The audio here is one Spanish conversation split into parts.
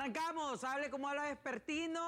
Arrancamos, hable como habla Vespertino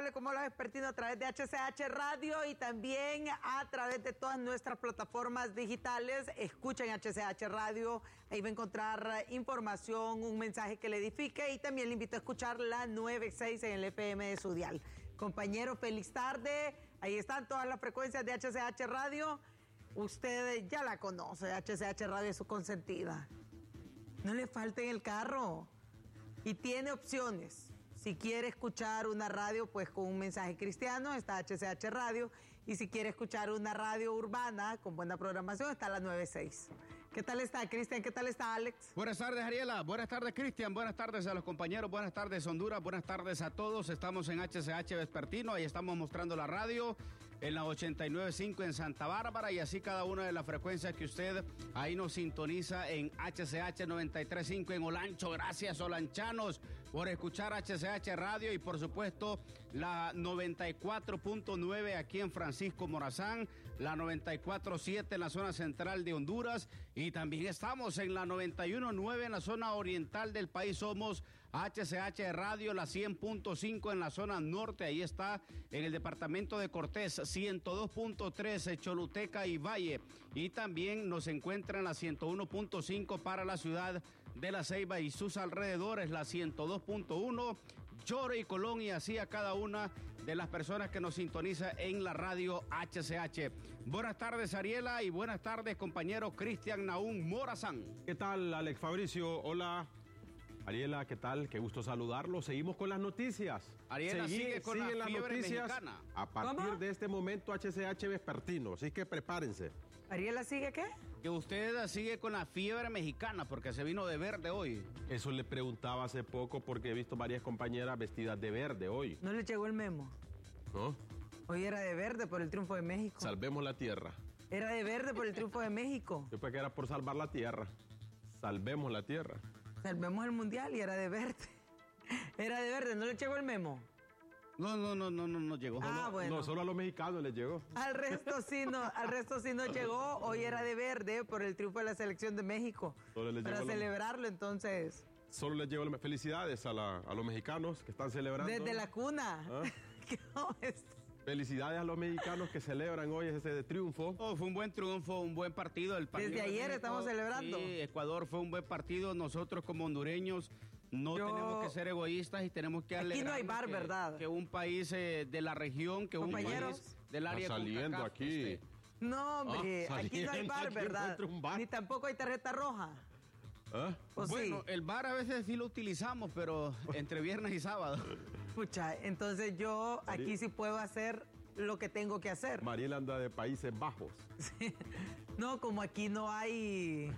a través de HCH Radio y también a través de todas nuestras plataformas digitales. Escuchen HCH Radio, ahí va a encontrar información, un mensaje que le edifique y también le invito a escuchar la 96 en el FM de su dial. Compañero, feliz tarde, ahí están todas las frecuencias de HCH Radio. Usted ya la conoce, HCH Radio es su consentida. No le falte en el carro. Y tiene opciones. Si quiere escuchar una radio, pues con un mensaje cristiano, está HCH Radio. Y si quiere escuchar una radio urbana con buena programación, está la 96. ¿Qué tal está, Cristian? ¿Qué tal está, Alex? Buenas tardes, Ariela. Buenas tardes, Cristian. Buenas tardes a los compañeros. Buenas tardes, Honduras. Buenas tardes a todos. Estamos en HCH Vespertino. Ahí estamos mostrando la radio en la 89.5 en Santa Bárbara y así cada una de las frecuencias que usted ahí nos sintoniza en HCH 93.5 en Olancho. Gracias, olanchanos, por escuchar HCH Radio y por supuesto la 94.9 aquí en Francisco Morazán, la 94.7 en la zona central de Honduras y también estamos en la 91.9 en la zona oriental del país. Somos HCH Radio, la 100.5 en la zona norte, ahí está en el departamento de Cortés, 102.3 Choluteca y Valle, y también nos encuentra en la 101.5 para la ciudad de La Ceiba y sus alrededores, la 102.1 Llore y Colón, y así a cada una de las personas que nos sintoniza en la radio HCH. Buenas tardes, Ariela, y buenas tardes, compañero Cristian Naún Morazán. ¿Qué tal, Alex Fabricio? Hola. Ariela, ¿qué tal? Qué gusto saludarlo. Seguimos con las noticias. Ariela sigue con la fiebre mexicana. A partir de este momento, HCH Vespertino, así que prepárense. ¿Ariela sigue qué? Que usted sigue con la fiebre mexicana porque se vino de verde hoy. Eso le preguntaba hace poco porque he visto varias compañeras vestidas de verde hoy. ¿No le llegó el memo? ¿No? Hoy era de verde por el triunfo de México. Salvemos la tierra. Era de verde por el triunfo de México. Yo pensé que era por salvar la tierra. Salvemos la tierra. Salvemos el mundial y era de verde. Era de verde, ¿no le llegó el memo? No llegó. Bueno. No, solo a los mexicanos les llegó. Al resto sí no llegó. Hoy era de verde por el triunfo de la selección de México. Para celebrarlo, entonces. Solo les llegó felicidades a los mexicanos que están celebrando. Desde la cuna. ¿Ah? ¿Cómo es? Felicidades a los mexicanos que celebran hoy ese triunfo. Fue un buen triunfo, un buen partido. Desde ayer estamos celebrando. Sí, Ecuador fue un buen partido. Nosotros como hondureños tenemos que ser egoístas y tenemos que alegrarnos. Aquí no hay bar, ¿verdad? Que un país de la región, que un país del área está saliendo CONCACAF, aquí. No, hombre, aquí no hay bar, ¿verdad? Ni tampoco hay tarjeta roja. ¿Ah? Bueno, el bar a veces sí lo utilizamos, pero entre viernes y sábado. Pucha, entonces yo aquí sí puedo hacer lo que tengo que hacer. Mariela anda de Países Bajos. Sí. No, como aquí no hay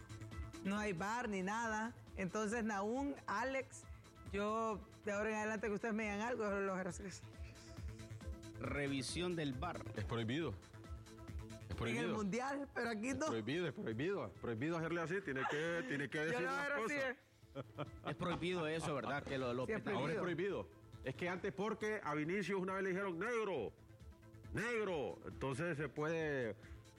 bar ni nada. Entonces, Naún, Alex, yo de ahora en adelante que ustedes me digan algo, yo los gracias. Revisión del bar. Es prohibido. En el mundial, pero aquí no. Es prohibido hacerle así, tiene que decir las cosas. Es prohibido eso, ¿verdad? Que lo sí, ahora es prohibido. Es que antes porque a Vinicius una vez le dijeron negro, entonces se puede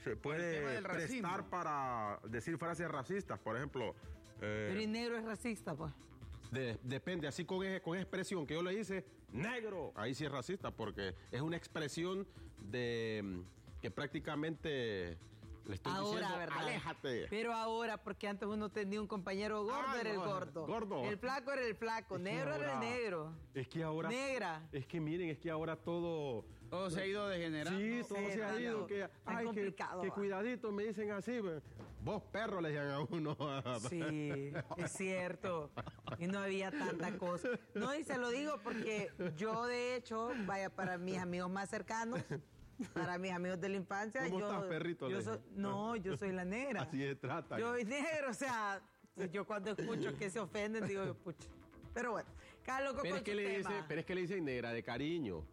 prestar para decir frases racistas, por ejemplo. Pero y negro es racista, pues. Depende, así con expresión que yo le hice, negro, ahí sí es racista porque es una expresión de que prácticamente le estoy diciendo, ¿verdad? Aléjate. Pero ahora, porque antes uno tenía un compañero gordo, era el gordo. El flaco era el flaco, negro era el negro. Es que ahora... Negra. Es que miren, es que ahora todo se ha ido degenerando. Sí, todo se ha ido. Que, complicado. Que cuidadito, me dicen así. Vos perro le decían a uno. Sí, es cierto. Y no había tanta cosa. No, y se lo digo porque yo, de hecho, para mis amigos más cercanos, para mis amigos de la infancia, ¿Cómo estás, perrito? Yo soy la negra. Así se trata. Yo soy negro, o sea, yo cuando escucho que se ofenden, digo, pucha. Pero bueno, cada loco con su tema. Pero es que le dicen negra de cariño.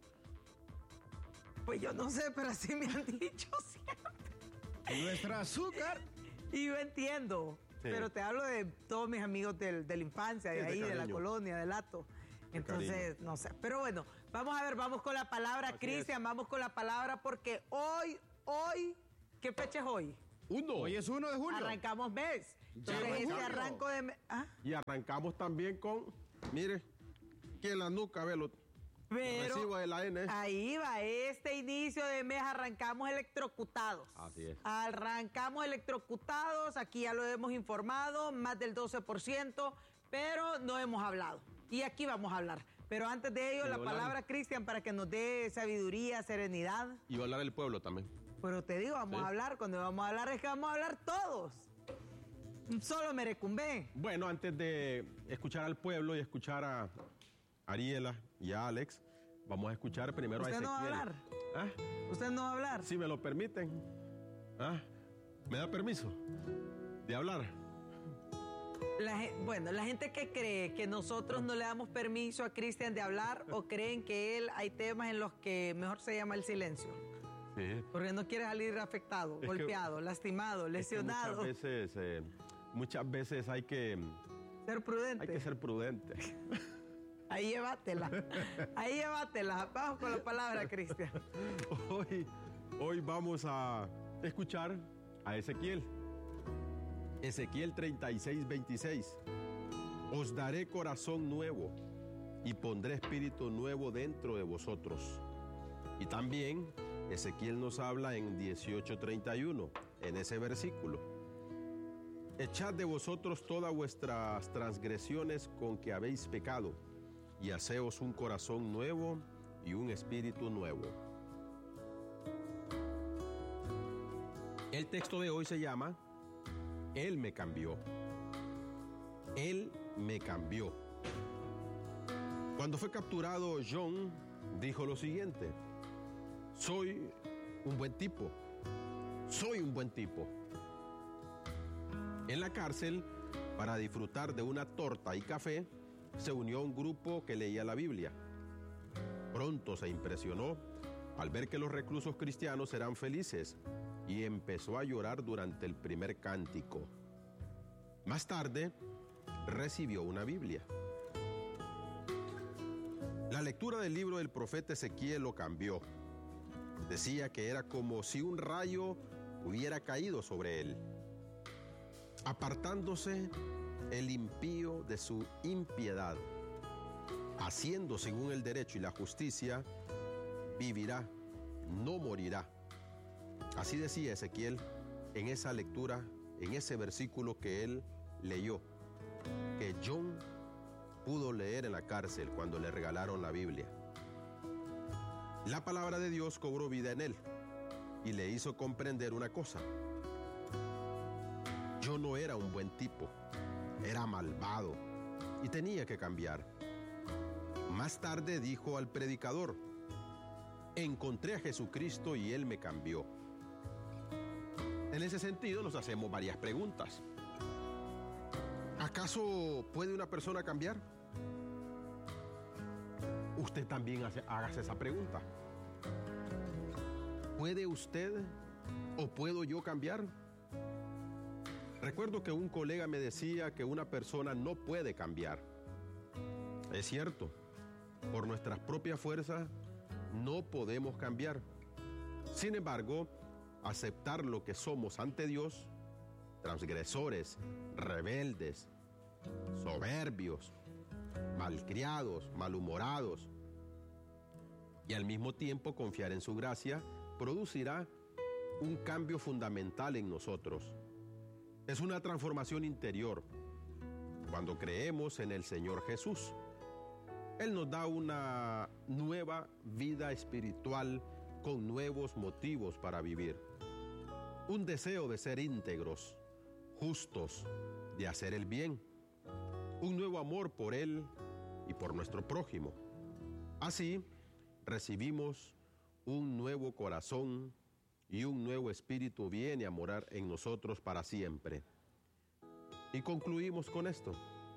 Pues yo no sé, pero así me han dicho siempre. Nuestra azúcar. Y yo entiendo, pero te hablo de todos mis amigos de la infancia, de ahí, de la colonia, del Hato. Entonces, no sé. Pero bueno, vamos con la palabra, Cristian, vamos con la palabra porque hoy, ¿qué fecha es hoy? Hoy es 1 de julio. Arrancamos mes. Entonces, este arranco de mes. Y arrancamos también con, mire, aquí en la nuca, velo. Pero recibo de la N. Ahí va, este inicio de mes arrancamos electrocutados. Así es. Arrancamos electrocutados, aquí ya lo hemos informado, más del 12%, pero no hemos hablado. Y aquí vamos a hablar. Pero antes de ello, la palabra, Cristian, para que nos dé sabiduría, serenidad. Y va a hablar el pueblo también. Pero te digo, vamos a hablar, cuando vamos a hablar es que vamos a hablar todos. Solo Merecumbé. Bueno, antes de escuchar al pueblo y escuchar a Ariela y a Alex, vamos a escuchar primero a Ezequiel. ¿Usted no va a hablar? ¿Ah? ¿Usted no va a hablar? Si me lo permiten. ¿Ah? ¿Me da permiso de hablar? La gente que cree que nosotros no le damos permiso a Cristian de hablar o creen que él hay temas en los que mejor se llama el silencio. Sí. Porque no quiere salir afectado, golpeado, lastimado, lesionado. Muchas veces hay que ser prudente. Hay que ser prudente. Ahí llévatela. Ahí llévatela. Vamos con la palabra, Cristian. Hoy vamos a escuchar a Ezequiel. Ezequiel 36:26. Os daré corazón nuevo y pondré espíritu nuevo dentro de vosotros. Y también Ezequiel nos habla en 18:31, en ese versículo. Echad de vosotros todas vuestras transgresiones con que habéis pecado, y haceos un corazón nuevo y un espíritu nuevo. El texto de hoy se llama Él me cambió. Él me cambió. Cuando fue capturado, John dijo lo siguiente: soy un buen tipo. Soy un buen tipo. En la cárcel, para disfrutar de una torta y café, se unió a un grupo que leía la Biblia. Pronto se impresionó al ver que los reclusos cristianos eran felices y empezó a llorar durante el primer cántico. Más tarde, recibió una Biblia. La lectura del libro del profeta Ezequiel lo cambió. Decía que era como si un rayo hubiera caído sobre él. Apartándose el impío de su impiedad, haciendo según el derecho y la justicia, vivirá, no morirá. Así decía Ezequiel en esa lectura, en ese versículo que él leyó, que John pudo leer en la cárcel cuando le regalaron la Biblia. La palabra de Dios cobró vida en él y le hizo comprender una cosa: yo no era un buen tipo, era malvado y tenía que cambiar. Más tarde dijo al predicador: encontré a Jesucristo y Él me cambió. En ese sentido nos hacemos varias preguntas. ¿Acaso puede una persona cambiar? Usted también hágase esa pregunta. ¿Puede usted o puedo yo cambiar? Recuerdo que un colega me decía que una persona no puede cambiar. Es cierto, por nuestras propias fuerzas no podemos cambiar. Sin embargo, aceptar lo que somos ante Dios, transgresores, rebeldes, soberbios, malcriados, malhumorados, y al mismo tiempo confiar en su gracia, producirá un cambio fundamental en nosotros. Es una transformación interior. Cuando creemos en el Señor Jesús, Él nos da una nueva vida espiritual con nuevos motivos para vivir. Un deseo de ser íntegros, justos, de hacer el bien. Un nuevo amor por Él y por nuestro prójimo. Así, recibimos un nuevo corazón y un nuevo espíritu viene a morar en nosotros para siempre. Y concluimos con esto: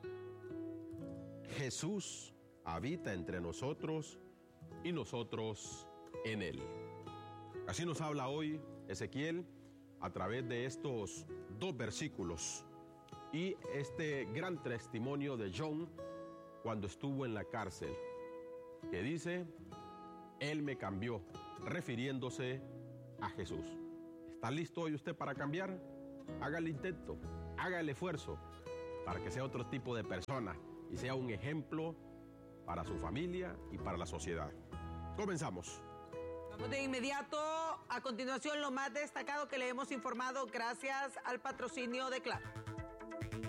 Jesús habita entre nosotros y nosotros en Él. Así nos habla hoy Ezequiel a través de estos dos versículos y este gran testimonio de John cuando estuvo en la cárcel, que dice: Él me cambió, refiriéndose a Jesús. ¿Está listo hoy usted para cambiar? Haga el intento, haga el esfuerzo para que sea otro tipo de persona y sea un ejemplo para su familia y para la sociedad. Comenzamos. Vamos de inmediato. A continuación, lo más destacado que le hemos informado gracias al patrocinio de Claro.